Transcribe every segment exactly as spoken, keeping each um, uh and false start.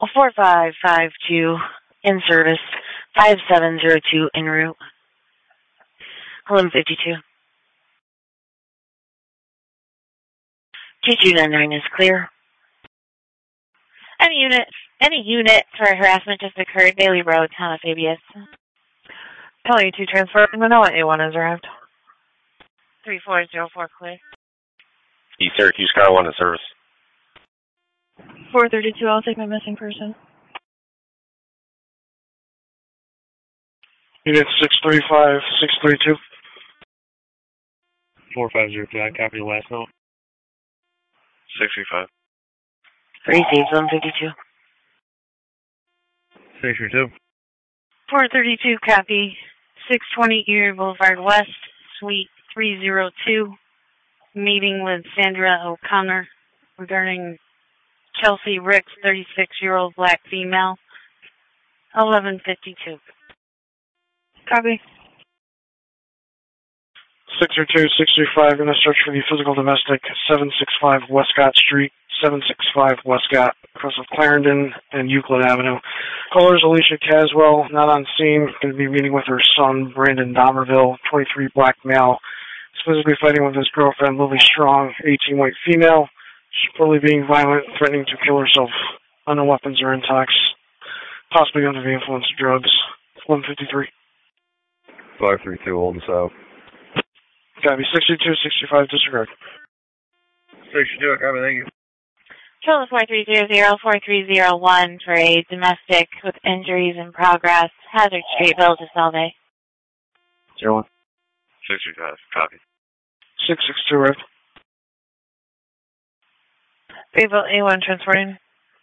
four five five two in service, five seven zero two en route. eleven fifty-two. two two nine nine is clear. Any unit, any unit for harassment just occurred, Bailey Road, Town of Fabius. Kelly two transfer, Manila A one has arrived. three four zero four clear. East Syracuse Car one in service. four thirty-two, I'll take my missing person. Unit six three five, six three two. four five zero two, I copy the last note. six three five. Received, eleven fifty-two. six three two. four thirty-two, copy. six twenty Erie Boulevard West, Suite three oh two. Meeting with Sandra O'Connor regarding Chelsea Ricks, thirty-six-year-old black female. eleven fifty-two. Copy. six oh two, six three five, in a search for the physical domestic, seven sixty-five Westcott Street, seven sixty-five Westcott, across of Clarendon and Euclid Avenue. Caller is Alicia Caswell, not on scene, going to be meeting with her son, Brandon Domerville, twenty-three, black male. He's physically fighting with his girlfriend, Lily Strong, eighteen, white female. She's reportedly being violent, threatening to kill herself. Unknown weapons or intox, possibly under the influence of drugs. one fifty-three. five three two, hold us out. Copy, sixty-two, sixty-five, disregard. sixty-two, copy, thank you. Control four three zero zero, four three zero one for a domestic with injuries in progress. Hazard Street, Village of Salve. zero one. six three five, copy. six six two, right. Bayville A one transporting.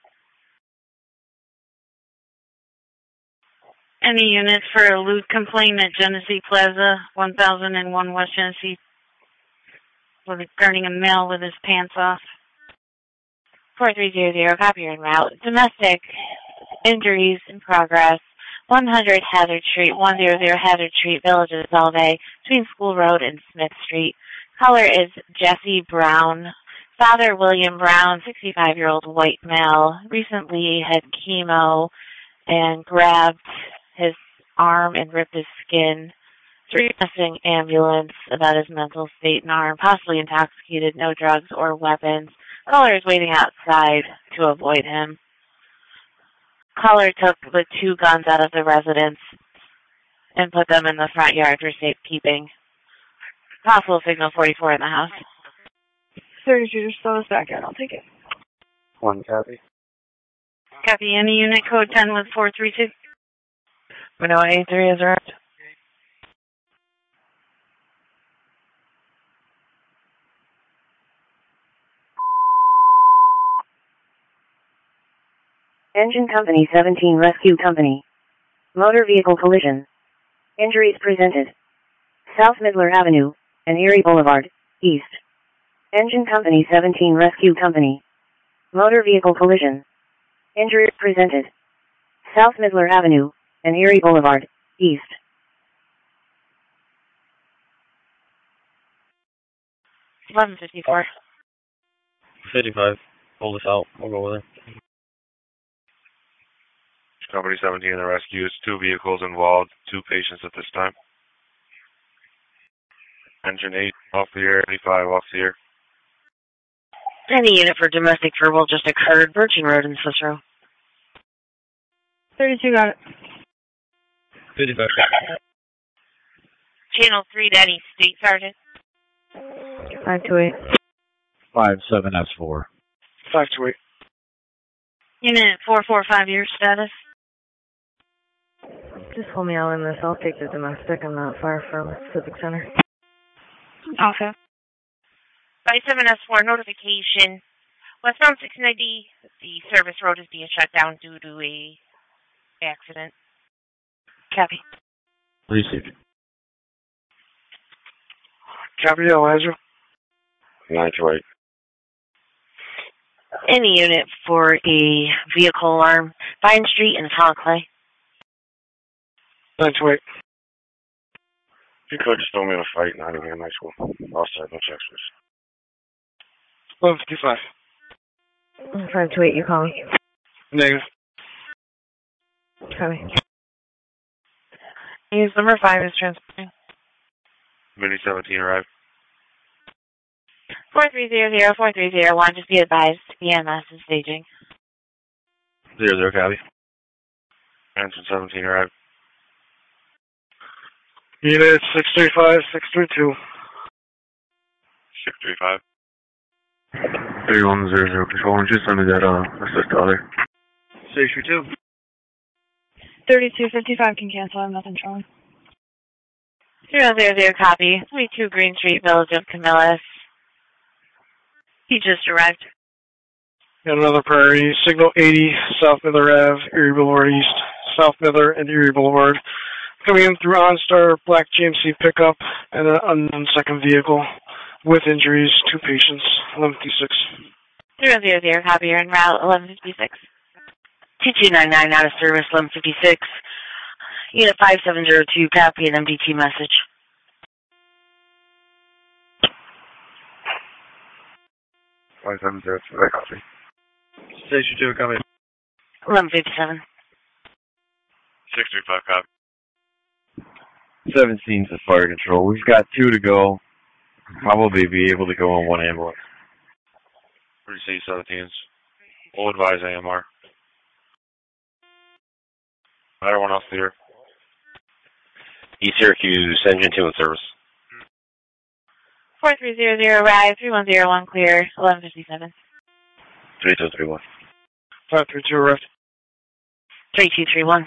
Any units for a lewd complaint at Genesee Plaza, one thousand one West Genesee, regarding a male with his pants off. four three zero zero, copy en route. Domestic injuries in progress. one hundred Hazard Street, one hundred Hazard Street, Village of Salve, between School Road and Smith Street. Caller is Jesse Brown. Father William Brown, sixty-five-year-old white male, recently had chemo and grabbed his arm and ripped his skin. Requesting ambulance about his mental state and arm, possibly intoxicated, no drugs or weapons. Caller is waiting outside to avoid him. Caller took the two guns out of the residence and put them in the front yard for safekeeping. Possible signal forty-four in the house. thirty-two, just throw us back in. I'll take it. One copy. Copy. Any unit code ten with four three two. Manila A three is arrived. Engine Company seventeen Rescue Company. Motor vehicle collision. Injuries presented. South Midler Avenue and Erie Boulevard, East. Engine Company seventeen Rescue Company. Motor vehicle collision. Injuries presented. South Midler Avenue and Erie Boulevard, East. eleven fifty-four. fifty-five. Hold us out. We'll go with it. Company seventeen, the rescue is two vehicles involved, two patients at this time. Engine eight off the air, eighty-five off the air. Any unit for domestic verbal just occurred, Birching Road in Cicero. thirty-two, got it. fifty-five. Channel three, Daddy State Sergeant. five two eight. five seven S four. five two eight. Unit four four five, your status. Just pull me out in this. I'll take the domestic. I'm not far from Civic Center. Okay. five seven S four, notification. Westbound six ninety, the service road is being shut down due to a accident. Copy. Received. Copy, Elijah. nine two eight. Any unit for a vehicle alarm, Vine Street and Town Clay. nine two eight. If you could, just throw me in a fight, not even in high school. Offside, no checks, please. eleven fifty-five. five two eight, you calling? Negative. Copy. News number five is transporting. Mini seventeen arrived. four three zero zero, four three zero one, just be advised, E M S is staging. Zero zero copy. Engine seventeen arrived. Unit six three five, six three two. six three five. three one zero zero control, just send me that, uh, assist to other. six three two. thirty-two fifty-five can cancel, I'm nothing showing. zero zero zero copy, twenty-two Green Street, Village of Camillus. He just arrived. Got another priority. Signal eighty, South Miller Avenue, Erie Boulevard East. South Miller and Erie Boulevard. Coming in through OnStar, black G M C pickup, and an unknown second vehicle with injuries, two patients, eleven fifty-six. zero zero zero copy, you're en route, eleven fifty-six. two two nine nine out of service, eleven fifty-six. Unit five seven zero two, copy an M D T message. five seven zero two, I copy. Station two, copy. eleven fifty-seven. six three five, copy. seventeen's at fire control. We've got two to go. Probably be able to go on one ambulance. Receive seventeens. We'll advise A M R. Everyone else here. East Syracuse, engine two in service. four three zero zero arrive, three one zero one clear, eleven fifty-seven. three two three one. five three two arrived. three two three one.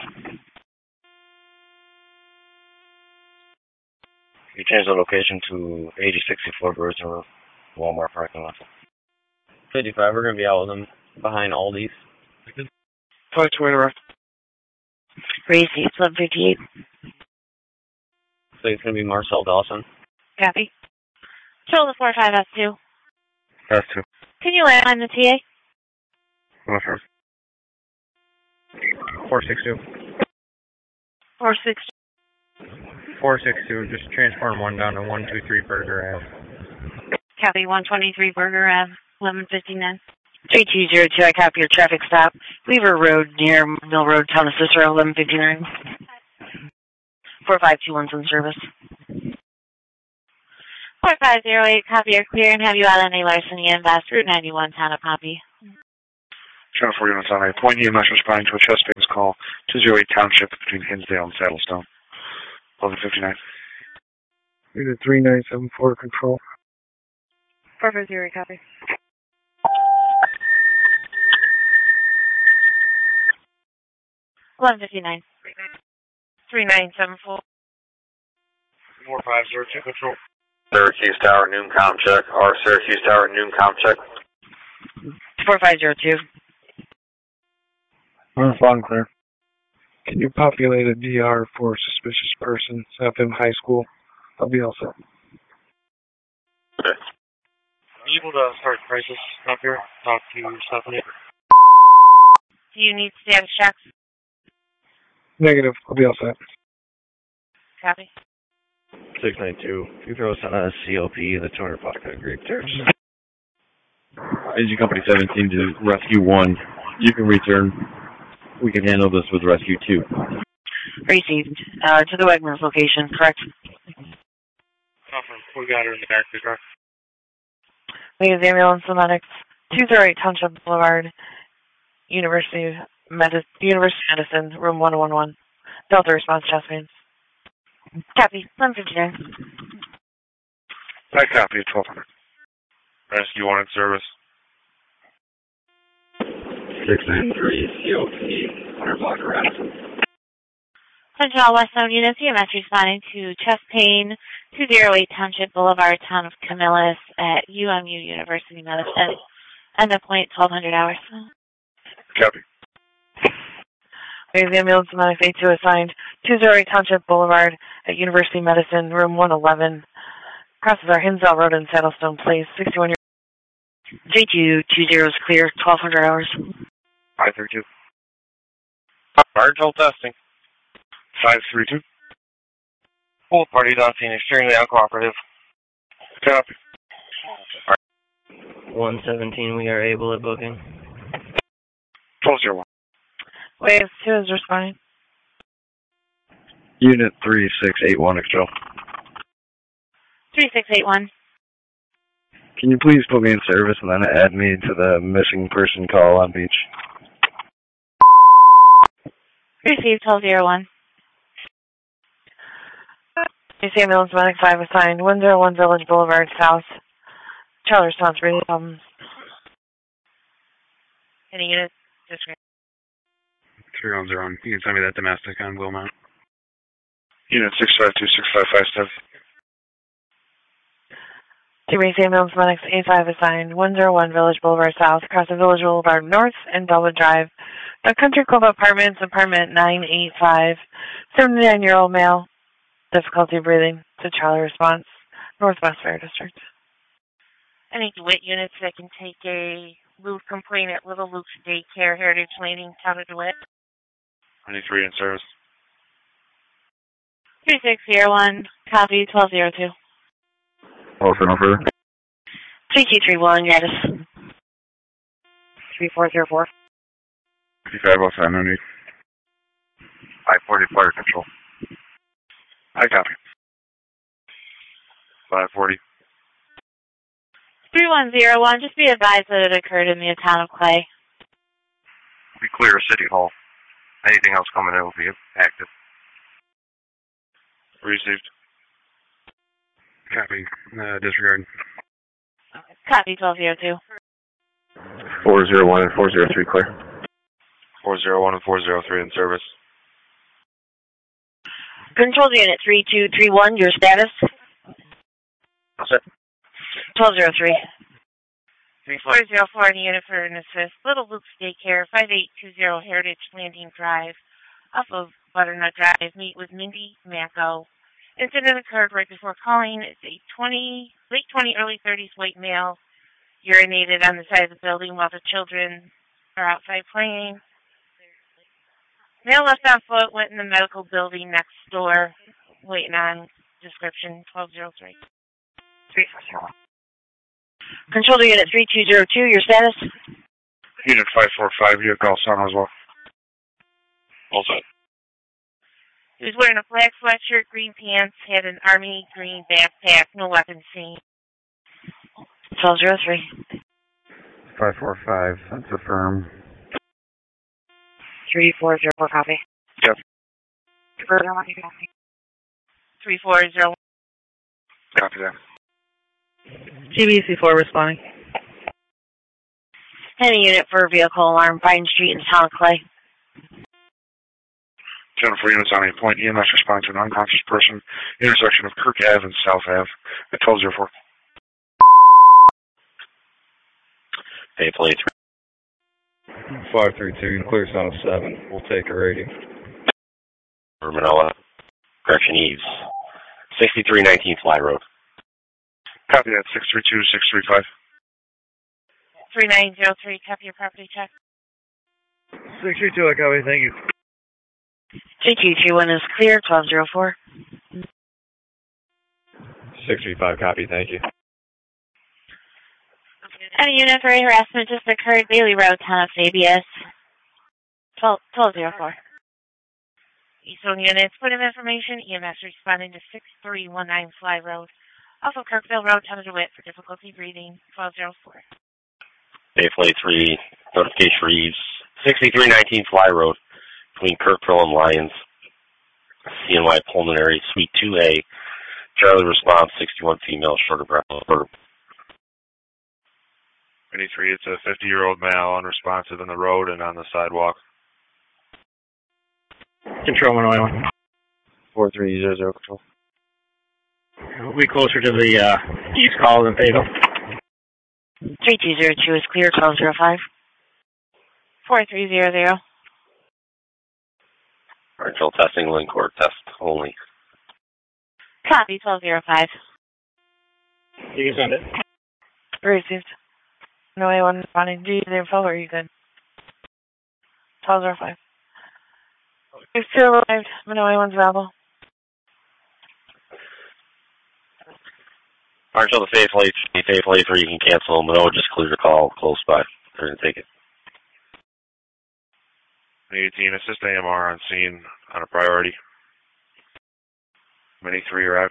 You changed the location to eighty sixty-four Virgin Road, Walmart parking lot. fifty-five, we're going to be out with them behind Aldi's. five two eight arrived. Received, eleven fifty-eight. So it's going to be Marcel Dawson. Copy. Control the four five S two. S two. Can you land on the T A? No, sir. four six two. four six four six two, just transform one down to one two three Burger Ave. Copy, one twenty-three Burger Ave, eleven fifty-nine. three two zero two, I copy your traffic stop. Weaver Road near Mill Road, Town of Cicero, eleven fifty-nine. four five two one's in service. four five zero eight, copy your clear and have you out on a larceny and Vast Route ninety-one, Town of Pompey. Channel four units on a point E M S responding to a chest pains call, two zero eight Township between Hinsdale and Saddlestone. eleven fifty-nine. Unit three nine seven four control. four five zero, copy. eleven fifty-nine. three nine seven four. four five zero two control. Syracuse Tower, noon com check. Our Syracuse Tower, noon com check. four five zero two. I'm fine, clear. Can you populate a D R for suspicious person, South M High School? I'll be all set. Okay. Are you able to start crisis up here? Talk to Stephanie. Do you need status checks? Negative. I'll be all set. Copy. six nine two. You throw us on a C O P, the two hundred vodka Greek Church. Engine Company seventeen to Rescue one. You can return. We can handle this with Rescue two. Received. Uh, to the Wegmans location, correct? We got her in the back of the truck. We have ambulance and medics. two oh eight Township Boulevard, University Medi- University Medicine, room one one one. Delta response, chest pains. Copy, one fifty-nine. I copy at twelve hundred. Rescue one in service. six nine three, C O P, one hundred block Radisson. Attention all West Zone units, E M S responding to chest pain, two oh eight Township Boulevard, Town of Camillus at U M U University Medicine. End of point, twelve hundred hours. Copy. We have ambulance and medics eight two assigned. two oh eight Township Boulevard at University Medicine, room one eleven. Crosses our Hinsdale Road and Saddlestone Place, sixty-one years. J two two zero is clear, twelve hundred hours. five three two. Fire control testing. five three two. Both parties on scene extremely uncooperative. Copy. one seventeen, we are able at booking. twelve zero one. Wave two is responding. Unit three six eight one, control. three six eight one. Can you please put me in service and then add me to the missing person call on beach? Received twelve zero one. East Ambulance Medic five assigned, one oh one Village Boulevard South. Charlie response, radio problems. Any units? Disregard. three one zero one. You can send me that domestic on Wilmot. Unit six five two six five five seven. Two East Ambulance Medics A five assigned, one oh one Village Boulevard South, across the Village Boulevard North and Bellwood Drive. The Country Club Apartments, apartment nine eight five, seventy-nine-year-old male, difficulty breathing, to Charlie response, Northwest Fire District. Any DeWitt units that can take a Luke complaint at Little Luke's Daycare, Heritage Landing, Town of DeWitt. twenty-three in service. three six zero one, copy twelve zero two. Also no further. three two three one, Gaddis. three four zero four. fifty-five outside, no need. five forty fire control. I copy. five forty. three one zero one, just be advised that it occurred in the town of Clay. We clear City Hall. Anything else coming in will be active. Received. Copy. Uh, disregard. Copy twelve zero two. four zero one and four zero three clear. four zero one and four zero three in service. Control unit three two three one, your status? Set. twelve zero three. three four zero four in unit for an assist. Little Luke's Daycare, five eight two zero Heritage Landing Drive, off of Butternut Drive. Meet with Mindy Macco. Incident occurred right before calling. It's a twenty, late twenty, early thirties white male urinated on the side of the building while the children are outside playing. Male left on foot, went in the medical building next door, waiting on description twelve zero three. three four zero one. Control to unit three two zero two, your status? Unit five four five, you call Sun as well. All set. He was wearing a black sweatshirt, green pants, had an army green backpack, no weapons seen. twelve zero three. five four five, that's affirm. three four zero four, copy. Yep. Further one, you copy. three four zero one. Copy that. G B C four responding. Any unit for vehicle alarm, Vine Street in the town of Clay. Jennifer units on a point. E M S respond to an unconscious person. Intersection of Kirk Ave and South Ave at twelve zero four. Hey, plate five three two, clear sound of seven. We'll take a rating. for Manoa. Correction Eves. sixty-three nineteen Fly Road. Copy that. six three two, six three five. three nine zero three, copy your property check. six three two, I copy, thank you. three two three one is clear, twelve zero four. six three five, copy, thank you. Any unit for harassment just occurred, Bailey Road, town of Fabius. twelve zero four. Eastern units, point of information, E M S responding to six three one nine Fly Road. Also Kirkville Road, town of DeWitt for difficulty breathing, twelve zero four. Bayflay three, notification for Eves. sixty-three nineteen Fly Road, between Kirkville and Lyons. C N Y Pulmonary, Suite two A. Charlie response, sixty-one female, shorter breath. twenty-three, it's a fifty-year-old male, unresponsive in the road and on the sidewalk. Control one oh one. four three zero zero, control. We closer to the uh, east call than Fayetteville. three two zero two is clear, twelve zero five. four three zero zero. Partial testing, link or test only. Copy, twelve zero five. You can send it. Received. No anyone responding. Do you need info or are you good? twelve zero five. We've still arrived, but no anyone's available. Partial to Fayetteville, Fayetteville three, you can cancel them. No, just clear the call close by. They're going to take it. eighteen, assist A M R on scene on a priority. Mini three arrived.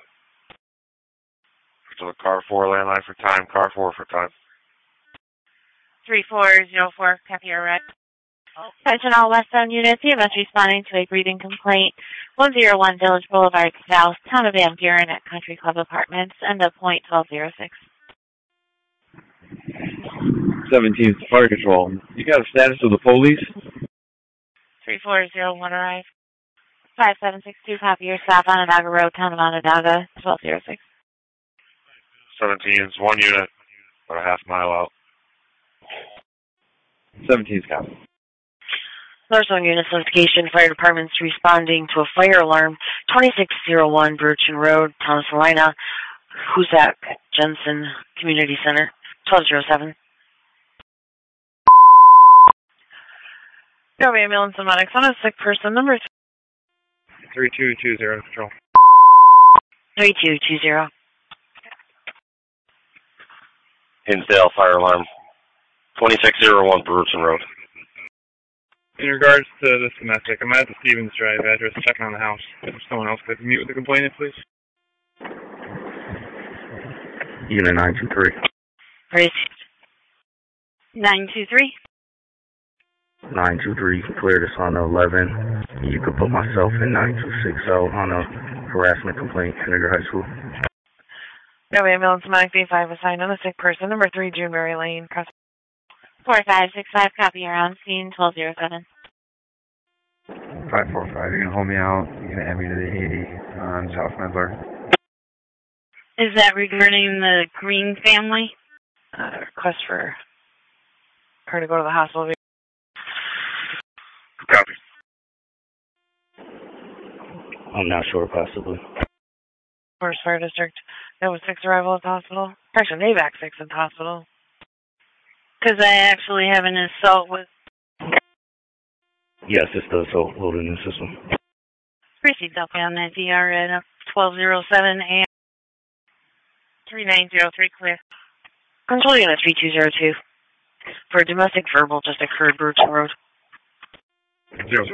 To the car four landline for time, car four for time. three four zero four, copy your red. Attention all westbound units, E M S responding to a breathing complaint. one oh one Village Boulevard South, Town of Van Buren at Country Club Apartments, end of point twelve oh six. seventeenth Fire Control. You got a status of the police? three four zero one arrive. five seven six two, copy your stop on Onondaga Road, Town of Onondaga, twelve oh six. seventeen's one unit, about a half mile out. seventeen's copy. Northzone Unit Notification, Fire Department's responding to a fire alarm, twenty-six oh one Birchen Road, Town of Salina, Huzak Jensen Community Center, twelve oh seven. Go ambulance and medics on a sick person, number three two two zero, control. three two two zero. Hinsdale fire alarm, twenty-six oh one Birchen Road. In regards to this domestic, I'm at the Stevens Drive address checking on the house. If someone else could meet with the complainant, please. Unit nine two three. Received. nine two three. nine two three, clear this on the eleven. You could put myself in nine two six zero on a harassment complaint, Henniger High School. Go ambulance and medic B five assigned on a sick person, number three Juneberry Lane, cross. four five six five, copy your on scene, twelve oh seven. five four five, you're going to hold me out. You're going to add me to the eighty on South Midler. Is that regarding the Green family? Uh, request for her to go to the hospital. Copy. I'm not sure, possibly. Forest Fire District. That was six arrival at the hospital. Actually, they back six at the hospital. Because I actually have an assault with... Yes, it's the assault loading in the system. Received up on that D R at twelve oh seven and three nine zero three, clear. Control Unit three two zero two. For a domestic verbal just occurred, Birchen Road. Zero.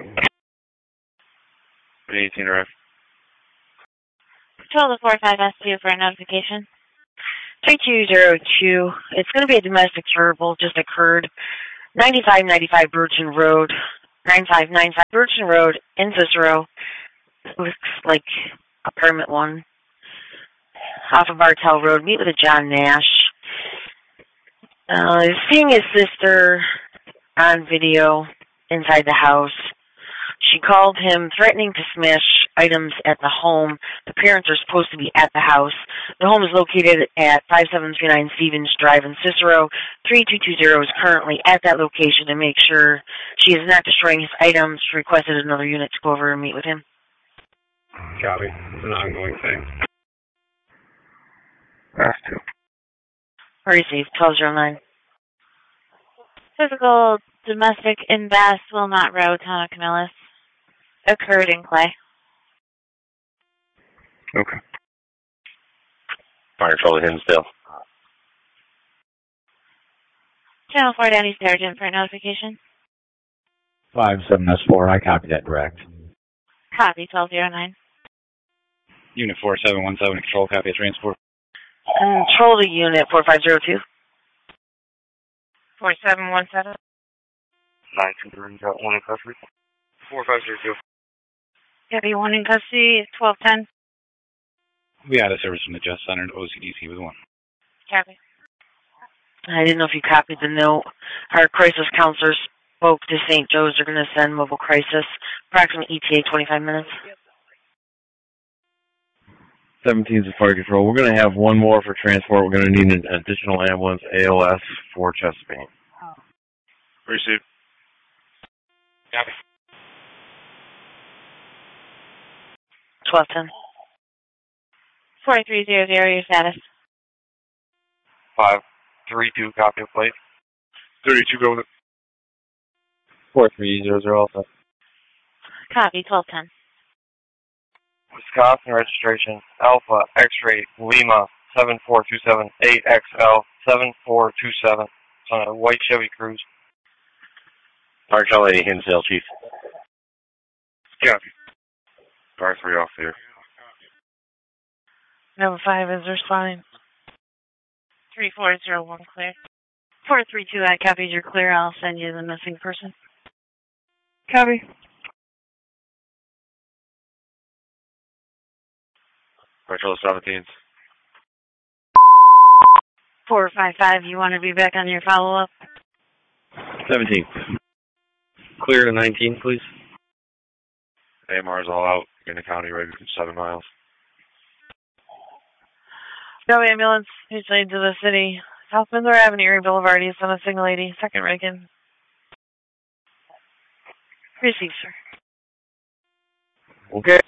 eighteen arrive. Control the four five S two for a notification. three two zero two. It's going to be a domestic verbal just occurred. ninety-five ninety-five Birchen Road. nine five nine five Birchen Road in Cicero. Looks like apartment one. Off of Bartell Road. Meet with a John Nash. Uh, he's seeing his sister on video inside the house. She called him threatening to smash items at the home. The parents are supposed to be at the house. The home is located at five seven three nine Stevens Drive in Cicero. three two two zero is currently at that location to make sure she is not destroying his items. She requested another unit to go over and meet with him. Copy. It's an ongoing thing. Pass two. Received, twelve oh nine. Physical domestic in Bass, Wilmot Road, Town of Camillus. Occurred in Clay. Okay. Fire Control to Hinsdale. Channel four, Danny Sargent for notification. five seven S four, I copy that direct. Copy, twelve oh nine. Unit four seven one seven, control, copy, transport. Control the unit, four five zero two. four seven one seven. nine two three, got one in custody. four five zero two. Copy, one in custody, twelve ten. We had a service from the Just Center to O C D C with one. Copy. I didn't know if you copied the note. Our crisis counselors spoke to Saint Joe's. They're going to send mobile crisis. Approximate E T A, twenty-five minutes. seventeen's is fire control. We're going to have one more for transport. We're going to need an additional ambulance, A L S, for chest pain. Oh. Received. Copy. twelve ten. four three zero zero, your status. five three two, copy of plate. thirty-two, go with it. four three zero zero also. Copy, twelve ten. Wisconsin registration, Alpha, X-ray, Lima, seven four two seven, eight X L, seven four two seven. It's on a white Chevy Cruze. Fire Control to Hinsdale, Chief. Copy. Fire three off here. Nova five is responding. three four zero one clear. four three two, I copied your clear. I'll send you the missing person. Copy. Retro seventeen. four five five, you want to be back on your follow-up? seventeenth. Clear to nineteen, please. A M R is all out in the county, ready for seven miles. Go ambulance, who's leading to the city. South Midler Avenue, Erie Boulevard, east on a single lady, second Reagan. Received, sir. Okay.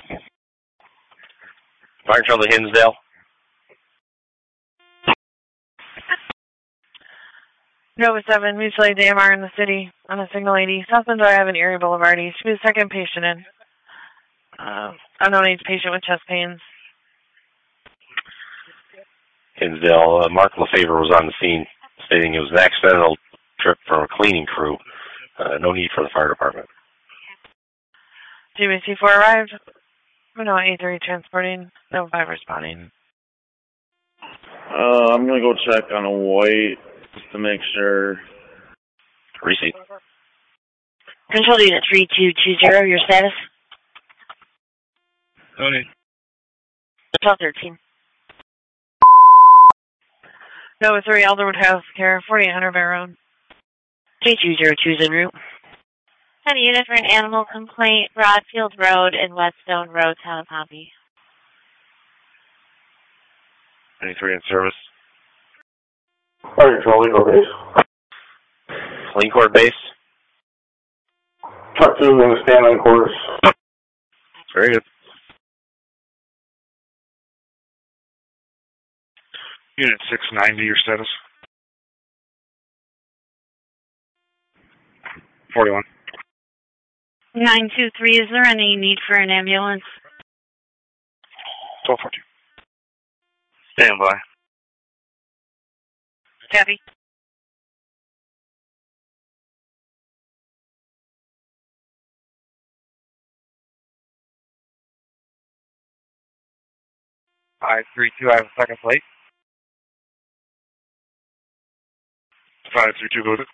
Fire control to Hinsdale. Nova seven, mutual aid to A M R in the city on a single lady, South Midler Avenue, Erie Boulevard, east. Be the second patient in. Uh, unknown age patient with chest pains. Hinsdale. Uh, Mark LaFavor was on the scene, stating it was an accidental trip from a cleaning crew. Uh, no need for the fire department. G B C four arrived. No A three transporting. Nova five responding. Uh, I'm gonna go check on a white just to make sure. Receipt. Control unit three two two zero, your status? Tony. twelve thirteen. Nova three, Elderwood Health Care, forty-eight hundred Bear Road. three two zero two is en route. Send a unit for an animal complaint, Broadfield Road and Whetstone Road, town of Pompey. ninety-three in service. Fire control, legal base. Clean court base. Truck two in the standing quarters. Very good. Unit six ninety, your status? forty-one. nine two three, is there any need for an ambulance? twelve fourteen. Stand by. Copy. five three two, I have a second plate. five three two, go to.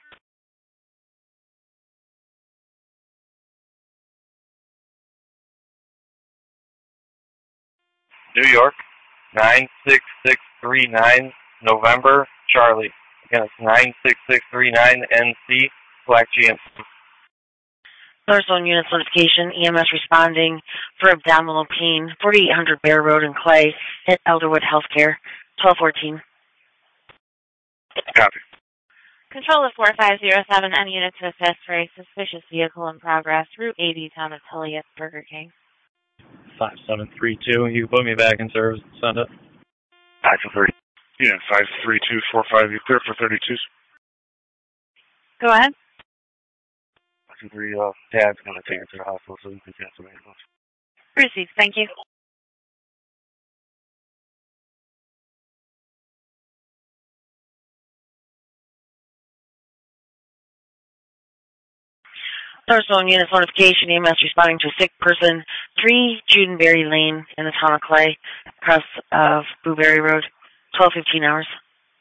New York, nine six six three nine, November, Charlie. Again, it's nine six six three nine N C, Black G M C. Thorstone unit notification, E M S responding for abdominal pain, forty-eight hundred Bear Road in Clay, at Elderwood Healthcare, twelve fourteen. Copy. Control of four five zero seven, any unit to assist for a suspicious vehicle in progress, Route eighty, town of Tully at Burger King. five seven three two, you can put me back in service. Send it. Five to thirty. Unit five three two four five, you clear for thirty-twos. Go ahead. Five to three, uh, Dad's gonna take her to the hospital so we can cancel the ambulance. Received, thank you. Thorstone unit notification, E M S responding to a sick person, three Judenberry Lane in the town of Clay, across of Blueberry Road, twelve fifteen hours.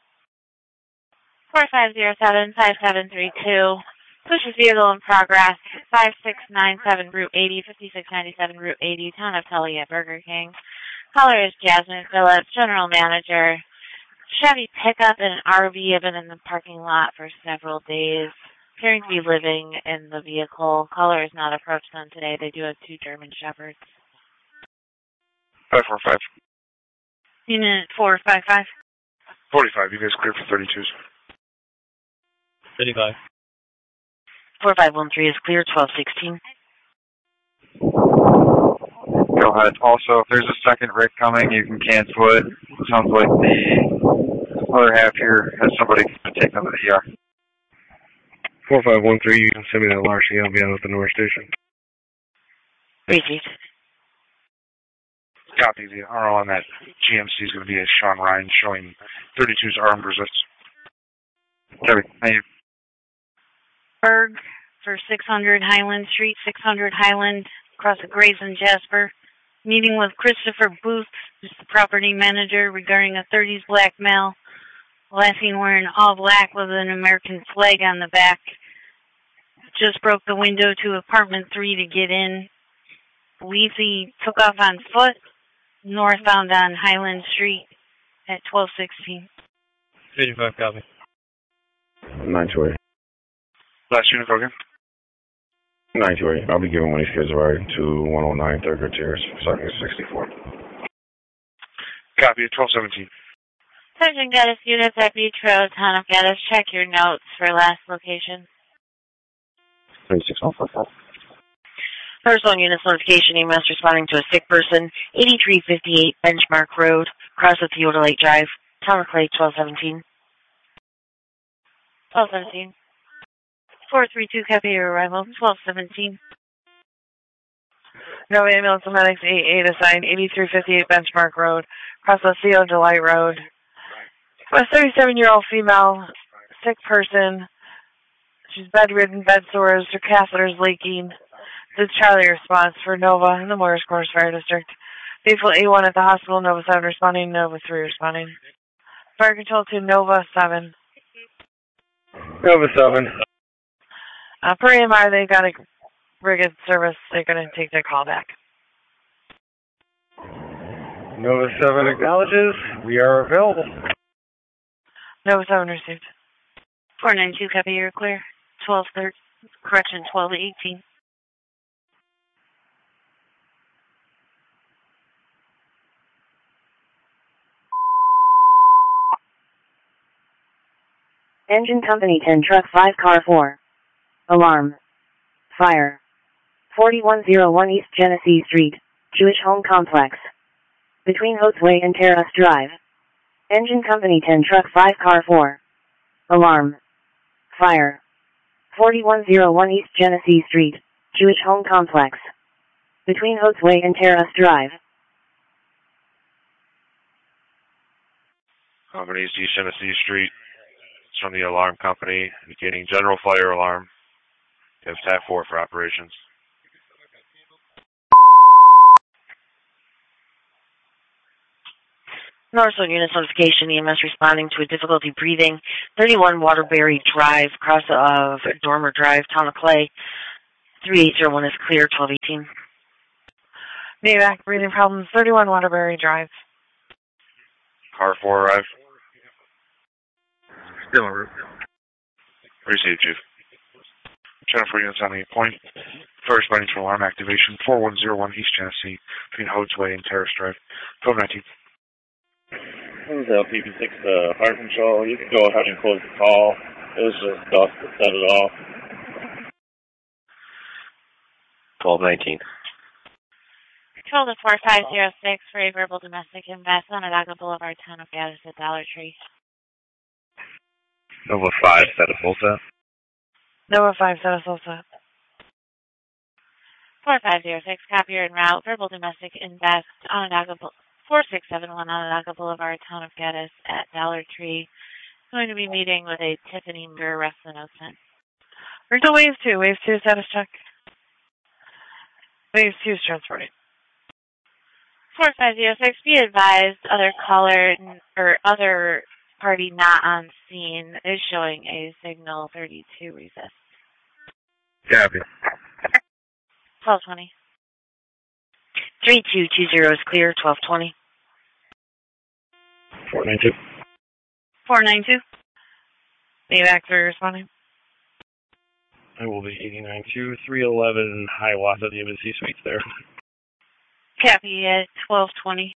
four five zero seven, five seven three two, suspicious vehicle in progress, five six nine seven, Route eighty, fifty-six ninety-seven, Route eighty, town of Tully at Burger King. Caller is Jasmine Phillips, general manager. Chevy pickup and an R V have been in the parking lot for several days. Appearing to be living in the vehicle. Caller is not approached them today. They do have two German Shepherds. five four five. Unit four five five. forty-five, you guys clear for thirty-twos. fifty-five. four five one three is clear, twelve sixteen. Go ahead. Also, if there's a second rig coming, you can cancel it. Sounds like the other half here has somebody take them to the E R. four five one three, you can send me that L R C. I'll be out at the North Station. Received. Copy. The R O on that G M C is going to be a Sean Ryan showing thirty-two's armed resist. Copy. Thank you. Berg for six hundred Highland Street, six hundred Highland, across the Grays and Jasper. Meeting with Christopher Booth, who's the property manager, regarding a thirties black male. Last seen wearing all black with an American flag on the back. Just broke the window to apartment three to get in. Believes he took off on foot, northbound on Highland Street at twelve sixteen. fifty-five, copy. nine two eight. Last unit, Hogan. nine two eight. I'll be giving one of these kids a ride to one oh nine Third Grade Terrace, second sixty-four. Copy, twelve seventeen. Sergeant Gaddis, units at Beach Road, Town of Gaddis. Check your notes for last location. three six one four four. Personal units notification, E M S responding to a sick person, eighty-three fifty-eight Benchmark Road, across the Theodolite Drive, Town of Clay, twelve seventeen. twelve seventeen. four three two, copy your arrival, twelve seventeen. No ambulance medics eight eight assigned, eighty-three fifty-eight Benchmark Road, across the Theodolite Road. A thirty-seven-year-old female, sick person. She's bedridden, bed sores, her catheter is leaking. This is Charlie response for Nova in the Morris Course Fire District. Vehicle A one at the hospital, Nova seven responding, Nova three responding. Fire control to Nova seven. Nova seven. Uh, per A M R, they got a rigid service. They're going to take their call back. Nova seven acknowledges. We are available. Nova seven received. four nine two, copy, you're clear. twelve thirteen, correction, twelve eighteen. Engine Company ten Truck five Car four. Alarm. Fire. forty-one oh one East Genesee Street, Jewish Home Complex. Between Oatsway and Terrace Drive. Engine Company ten Truck five Car four. Alarm. Fire. forty-one oh one East Genesee Street, Jewish Home Complex. Between Oatsway and Terrace Drive. Company East Genesee Street. It's from the alarm company, indicating general fire alarm. You have tab four for operations. Northwood units notification, E M S responding to a difficulty breathing, thirty-one Waterbury Drive, across of Dormer Drive, Town of Clay. three eight zero one is clear, twelve eighteen. Navac, breathing problems, thirty-one Waterbury Drive. Car four arrived. Still en route. Received, Chief. Jennifer units on the point. First responding to alarm activation, four one oh one East Genesee, between Hodesway and Terrace Drive, twelve nineteen. This is L P P six uh, Fire Control. You can go ahead and close the call. It was just dust that set it off. twelve nineteen. Control to four five zero six for a verbal domestic invest on Onondaga Boulevard, Town of Gaddis at Dollar Tree. Nova five, set a full set. Nova five, set a full set. four five zero six, copy en route, verbal domestic invest, Onondaga Boulevard. four six seven one Onondaga Boulevard, Town of Gaddis at Dollar Tree. Going to be meeting with a Tiffany Muir rest announcement. We're to Wave two. Wave two status check. Wave two is transporting. four five zero six, be advised, other caller or other party not on scene is showing a signal thirty-two resist. Copy. twelve twenty. three two two zero is clear, twelve twenty. four nine two. four nine two. Navac three responding. I will be eighty-nine two, three eleven Hiawatha, the Embassy Suites there. Copy at twelve twenty.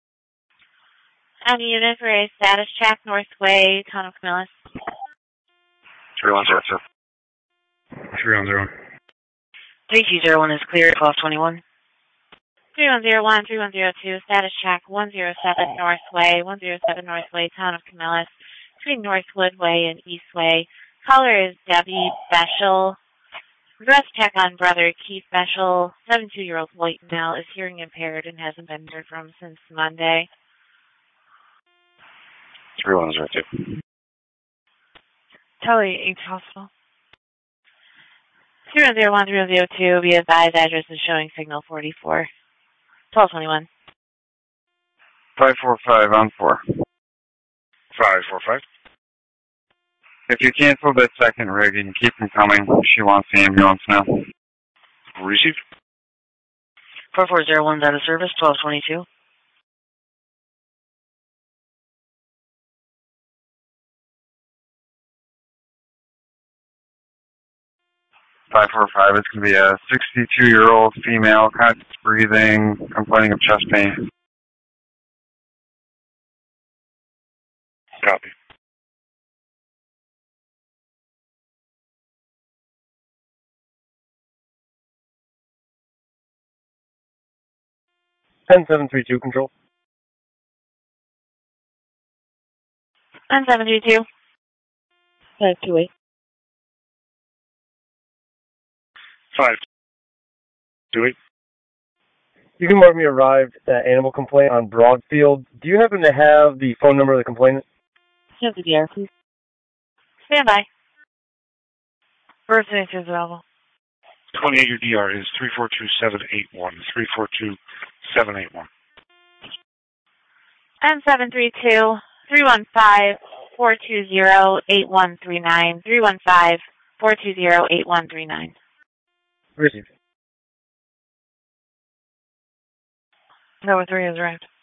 On unit for a status check, Northway, Town of Camillus. three one zero two. three one zero. three two zero one is clear, twelve twenty-one. three one zero one, three one zero two, status check, one zero seven Northway, one zero seven Northway, Town of Camillus, between Northwood Way and Eastway. Caller is Debbie Beshel. Progress check on brother Keith Beshel, seventy-two-year-old white male, is hearing impaired and hasn't been heard from since Monday. three one zero two. Tele H Hospital. three one zero one, three one zero two, be advised address is showing signal forty-four. twelve twenty-one. five four five on four. five four five. If you cancel that second rig and keep them coming, she wants the ambulance now. Receive. four four zero one's out of service, twelve twenty-two. five four five, it's going to be a sixty-two-year-old female, conscious breathing, complaining of chest pain. Copy. ten seven three two, control. ten seven three two. five two eight. five two eight. You can mark me arrived at animal complaint on Broadfield. Do you happen to have the phone number of the complainant? Have the D R, please. Stand by. First name is available. twenty-eight, your D R is three four two seven eight one. three four two seven eight one. ten seven three two, three one five, four two zero, eight one three nine. three one five, four two zero, eight one three nine. Received. Number three has arrived.